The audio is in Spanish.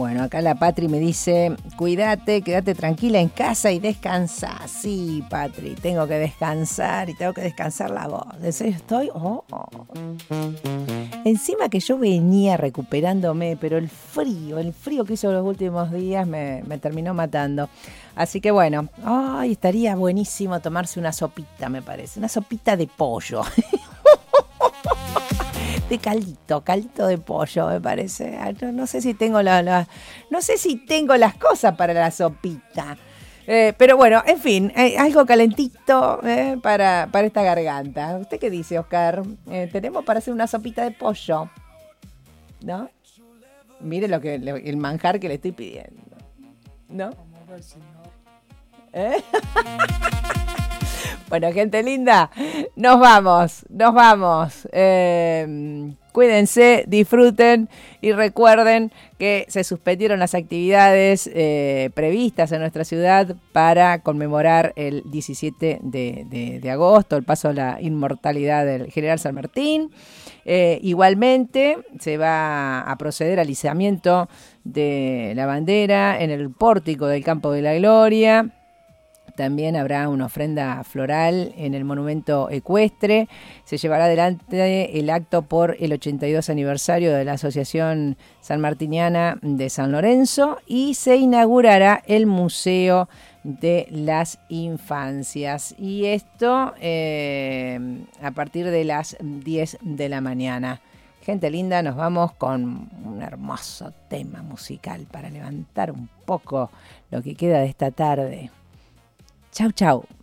Bueno, acá la Patri me dice, cuídate, quédate tranquila en casa y descansa. Sí, Patri, tengo que descansar y tengo que descansar la voz. ¿En serio estoy? Encima que yo venía recuperándome, pero el frío que hizo los últimos días me terminó matando. Así que bueno, estaría buenísimo tomarse una sopita, me parece. Una sopita de pollo. De caldito de pollo, me parece. No sé si tengo no sé si tengo las cosas para la sopita. Pero bueno, en fin, algo calentito para esta garganta. ¿Usted qué dice, Oscar? Tenemos para hacer una sopita de pollo, ¿no? Mire el manjar que le estoy pidiendo, ¿no? ¿Eh? Bueno, gente linda, nos vamos. Cuídense, disfruten y recuerden que se suspendieron las actividades previstas en nuestra ciudad para conmemorar el 17 de agosto, el paso a la inmortalidad del general San Martín. Igualmente se va a proceder al izamiento de la bandera en el pórtico del Campo de la Gloria. También habrá una ofrenda floral en el monumento ecuestre. Se llevará adelante el acto por el 82 aniversario de la Asociación Sanmartiniana de San Lorenzo y se inaugurará el Museo de las Infancias. Y esto a partir de las 10 de la mañana. Gente linda, nos vamos con un hermoso tema musical para levantar un poco lo que queda de esta tarde. Chau, chau.